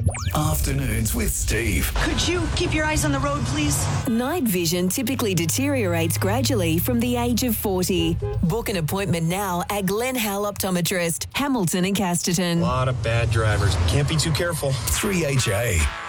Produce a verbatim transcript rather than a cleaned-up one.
Afternoons with Steve. Could you keep your eyes on the road, please? Night vision typically deteriorates gradually from the age of forty. Book an appointment now at Glen Howell Optometrist, Hamilton and Casterton. A lot of bad drivers. Can't be too careful. three H A.